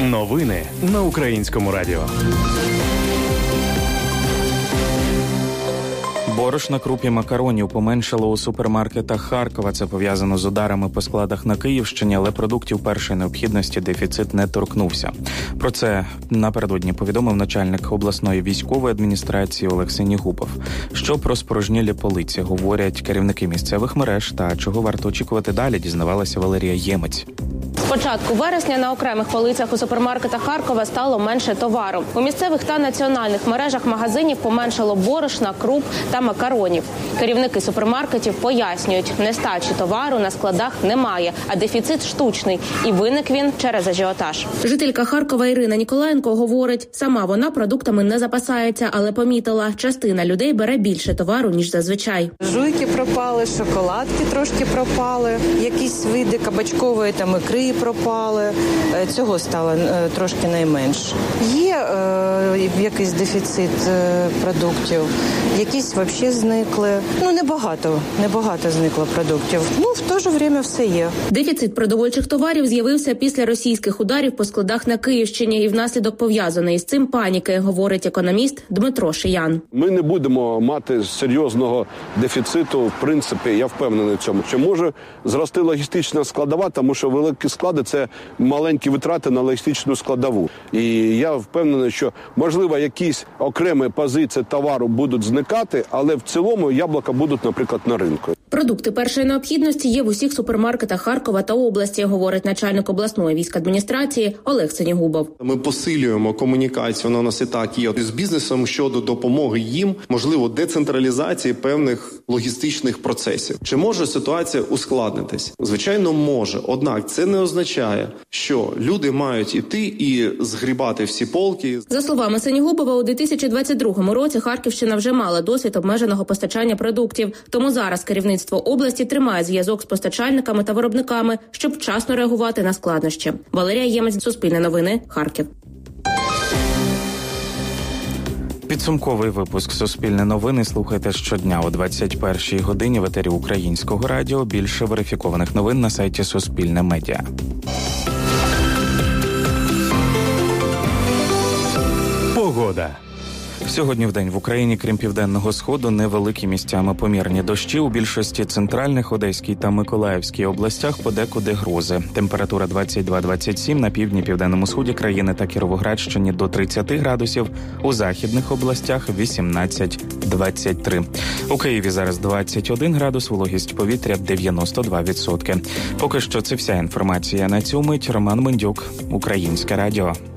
Новини на Українському радіо. Борошна, круп і макаронів поменшало у супермаркетах Харкова. Це пов'язано з ударами по складах на Київщині, але продуктів першої необхідності дефіцит не торкнувся. Про це напередодні повідомив начальник обласної військової адміністрації Олег Сенігубов. Що про спорожнілі полиці говорять керівники місцевих мереж та чого варто очікувати далі, дізнавалася Валерія Ємець. З початку вересня на окремих полицях у супермаркетах Харкова стало менше товару. У місцевих та національних мережах магазинів поменшало борошна, круп та макаронів. Керівники супермаркетів пояснюють, нестачі товару на складах немає, а дефіцит штучний. І виник він через ажіотаж. Жителька Харкова Ірина Ніколаєнко говорить, сама вона продуктами не запасається, але помітила, частина людей бере більше товару, ніж зазвичай. Жуйки пропали, шоколадки трошки пропали, якісь види кабачкової та ікри пропали. Цього стало трошки найменше. Є якийсь дефіцит продуктів, якісь взагалі зникли. Небагато зникло продуктів. В то ж время все є. Дефіцит продовольчих товарів з'явився після російських ударів по складах на Київщині і внаслідок пов'язаної з цим паніки, говорить економіст Дмитро Шиян. Ми не будемо мати серйозного дефіциту, в принципі, я впевнений в цьому. Чи може зрости логістична складова, тому що великі склади – це маленькі витрати на логістичну складову. І я впевнений, що, можливо, якісь окремі позиції товару будуть зникати, але в цілому яблука будуть, наприклад, на ринку. Продукти першої необхідності є в усіх супермаркетах Харкова та області, говорить начальник обласної військадміністрації Олег Сенігубов. Ми посилюємо комунікацію, вона у нас і так є, з бізнесом щодо допомоги їм, можливо, децентралізації певних логістичних процесів. Чи може ситуація ускладнитись? Звичайно, може. Однак це не означає, що люди мають іти і згрібати всі полки. За словами Сенігубова, у 2022 році Харківщина вже мала досвід обмеженого постачання продуктів. Тому зараз керівництво області тримає зв'язок з постачальниками та виробниками, щоб вчасно реагувати на складнощі. Валерія Ємець, Суспільне новини, Харків. Підсумковий випуск «Суспільне новини» слухайте щодня о 21-й годині в етері Українського радіо. Більше верифікованих новин на сайті Суспільне Медіа. Погода. Сьогодні вдень в Україні, крім Південного Сходу, невеликі місцями помірні дощі. У більшості центральних, Одеській та Миколаївській областях подекуди грози. Температура 22-27, на півдні, Південному Сході країни та Кіровоградщині до 30 градусів, у західних областях 18-23. У Києві зараз 21 градус, вологість повітря 92%. Поки що це вся інформація на цю мить. Роман Мендюк, Українське радіо.